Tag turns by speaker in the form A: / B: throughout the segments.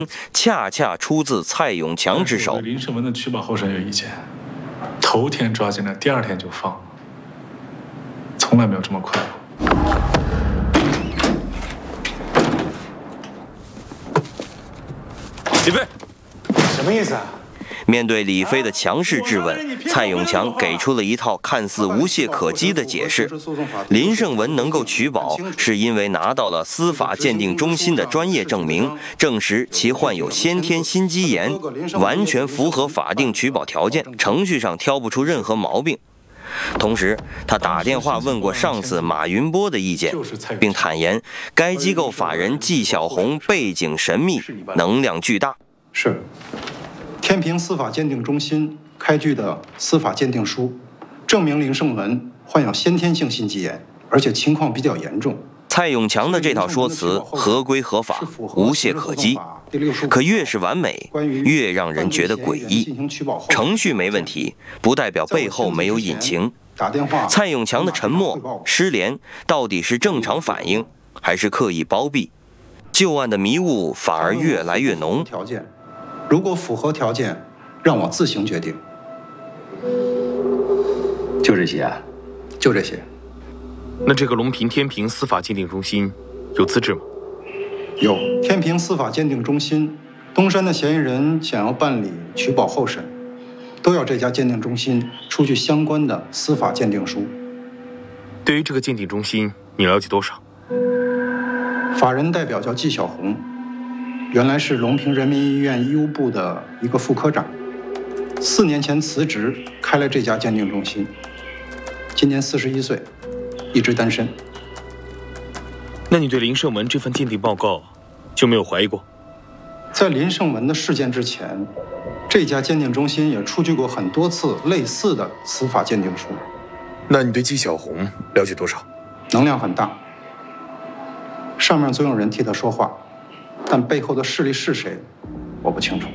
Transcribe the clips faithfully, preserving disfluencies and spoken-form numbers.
A: 恰恰出自蔡永强之手。
B: 林胜文的取保候审有意见，头天抓进来，第二天就放，从来没有这么快过。
C: 李飞，
D: 什么意思啊？
A: 面对李飞的强势质问，蔡永强给出了一套看似无懈可击的解释。林胜文能够取保，是因为拿到了司法鉴定中心的专业证明，证实其患有先天心肌炎，完全符合法定取保条件，程序上挑不出任何毛病。同时，他打电话问过上司马云波的意见，并坦言该机构法人纪晓红背景神秘，能量巨大。
E: 是。 天平司法鉴定中心开具的司法鉴定书，证明林胜文患有先天性心肌炎，而且情况比较严重。
A: 蔡永强的这套说辞合规合法，无懈可击。可越是完美，越让人觉得诡异。程序没问题，不代表背后没有隐情。蔡永强的沉默、失联，到底是正常反应，还是刻意包庇？旧案的迷雾反而越来越浓。
E: 如果符合条件，让我自行决定。
D: 就这些啊？
E: 就这些。
C: 那这个隆平天平司法鉴定中心有资质吗？
E: 有。天平司法鉴定中心，东山的嫌疑人想要办理取保候审，都要这家鉴定中心出具相关的司法鉴定书。
C: 对于这个鉴定中心，你了解多少？
E: 法人代表叫纪晓红。 原来是隆平人民医院医务部的一个副科长，四年前辞职开了这家鉴定中心。今年四十一岁，一直单身。
C: 那你对林胜文这份鉴定报告就没有怀疑过？
E: 在林胜文的事件之前，这家鉴定中心也出具过很多次类似的司法鉴定书。
C: 那你对纪晓红了解多少？
E: 能量很大，上面总有人替他说话。 但背后的势力是谁，我不清楚。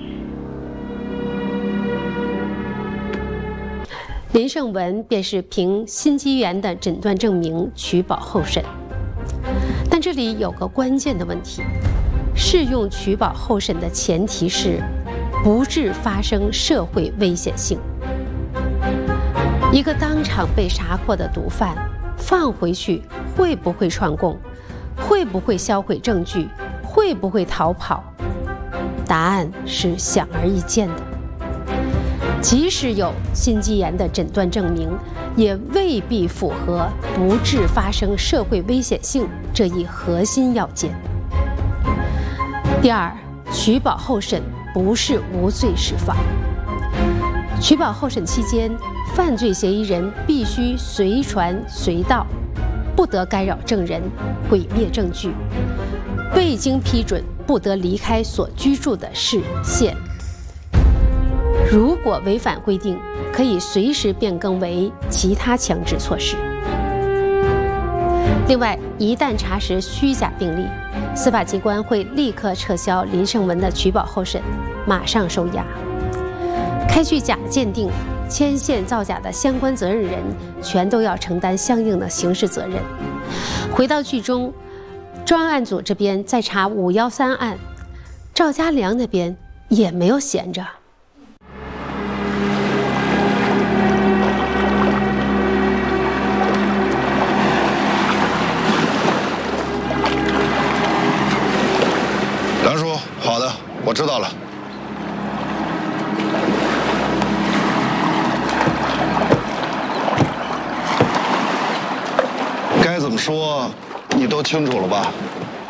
F: 林胜文便是凭心肌炎的诊断证明取保候审，但这里有个关键的问题：适用取保候审的前提是不致发生社会危险性。一个当场被查获的毒贩放回去，会不会串供？会不会销毁证据？ 会不会逃跑？答案是显而易见的。即使有心肌炎的诊断证明，也未必符合不致发生社会危险性这一核心要件。第二，取保候审不是无罪释放。取保候审期间，犯罪嫌疑人必须随传随到，不得干扰证人、毁灭证据。 未经批准，不得离开所居住的市县。如果违反规定，可以随时变更为其他强制措施。另外，一旦查实虚假病例，司法机关会立刻撤销林胜文的取保候审，马上收押。开具假鉴定、牵线造假的相关责任人，全都要承担相应的刑事责任。回到剧中。 专案组这边在查五幺三案，赵家良那边也没有闲着。
G: 梁叔，好的，我知道了。该怎么说，你都清楚了吧？